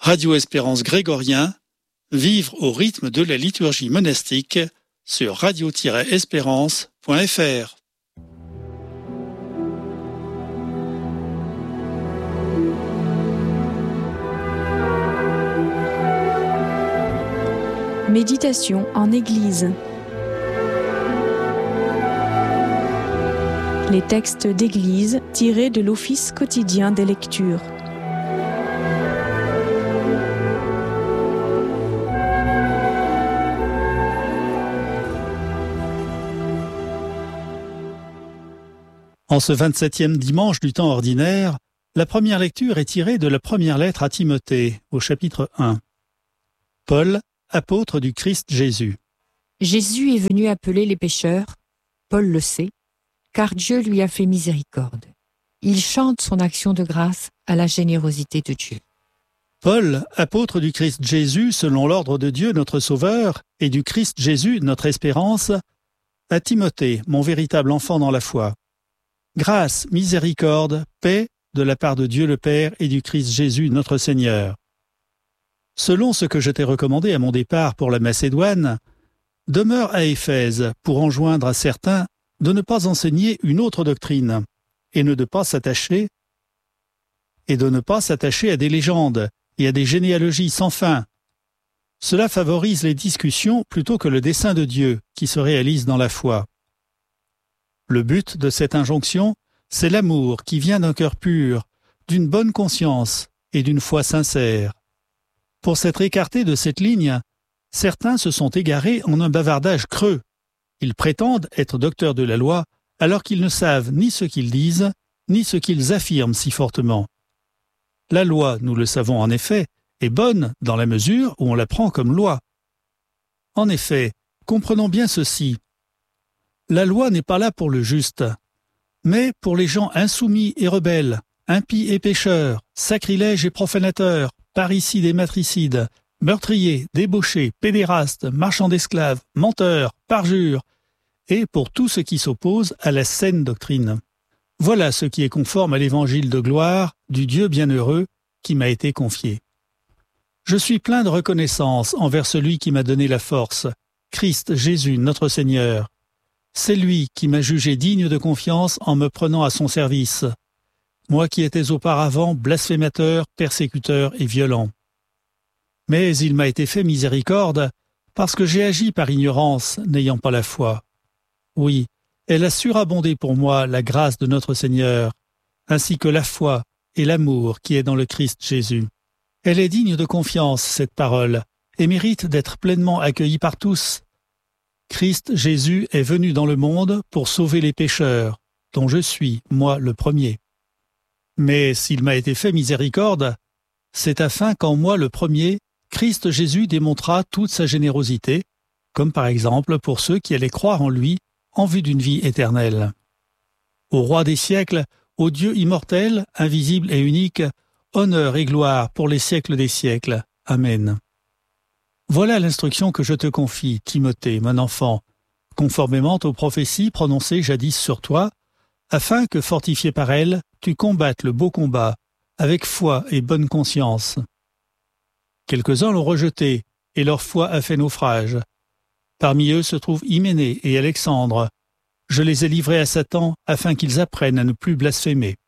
Radio Espérance Grégorien, vivre au rythme de la liturgie monastique sur radio-espérance.fr. Méditation en Église. Les textes d'Église tirés de l'Office quotidien des lectures. En ce 27e dimanche du temps ordinaire, la première lecture est tirée de la première lettre à Timothée, au chapitre 1. Paul, apôtre du Christ Jésus. Jésus est venu appeler les pécheurs, Paul le sait, car Dieu lui a fait miséricorde. Il chante son action de grâce à la générosité de Dieu. Paul, apôtre du Christ Jésus, selon l'ordre de Dieu notre Sauveur, et du Christ Jésus notre espérance, à Timothée, mon véritable enfant dans la foi. Grâce, miséricorde, paix de la part de Dieu le Père et du Christ Jésus notre Seigneur. Selon ce que je t'ai recommandé à mon départ pour la Macédoine, demeure à Éphèse pour enjoindre à certains de ne pas enseigner une autre doctrine et de ne pas s'attacher à des légendes et à des généalogies sans fin. Cela favorise les discussions plutôt que le dessein de Dieu qui se réalise dans la foi. Le but de cette injonction, c'est l'amour qui vient d'un cœur pur, d'une bonne conscience et d'une foi sincère. Pour s'être écartés de cette ligne, certains se sont égarés en un bavardage creux. Ils prétendent être docteurs de la loi alors qu'ils ne savent ni ce qu'ils disent, ni ce qu'ils affirment si fortement. La loi, nous le savons en effet, est bonne dans la mesure où on la prend comme loi. En effet, comprenons bien ceci. La loi n'est pas là pour le juste, mais pour les gens insoumis et rebelles, impies et pécheurs, sacrilèges et profanateurs, parricides et matricides, meurtriers, débauchés, pédérastes, marchands d'esclaves, menteurs, parjures, et pour tout ce qui s'oppose à la saine doctrine. Voilà ce qui est conforme à l'évangile de gloire du Dieu bienheureux qui m'a été confié. Je suis plein de reconnaissance envers celui qui m'a donné la force, Christ Jésus notre Seigneur. C'est lui qui m'a jugé digne de confiance en me prenant à son service, moi qui étais auparavant blasphémateur, persécuteur et violent. Mais il m'a été fait miséricorde parce que j'ai agi par ignorance, n'ayant pas la foi. Oui, elle a surabondé pour moi la grâce de notre Seigneur, ainsi que la foi et l'amour qui est dans le Christ Jésus. Elle est digne de confiance, cette parole, et mérite d'être pleinement accueillie par tous. Christ Jésus est venu dans le monde pour sauver les pécheurs, dont je suis, moi, le premier. Mais s'il m'a été fait miséricorde, c'est afin qu'en moi, le premier, Christ Jésus démontra toute sa générosité, comme par exemple pour ceux qui allaient croire en lui en vue d'une vie éternelle. Au Roi des siècles, au Dieu immortel, invisible et unique, honneur et gloire pour les siècles des siècles. Amen. Voilà l'instruction que je te confie, Timothée, mon enfant, conformément aux prophéties prononcées jadis sur toi, afin que, fortifié par elles, tu combattes le beau combat, avec foi et bonne conscience. Quelques-uns l'ont rejeté, et leur foi a fait naufrage. Parmi eux se trouvent Hyménée et Alexandre. Je les ai livrés à Satan, afin qu'ils apprennent à ne plus blasphémer.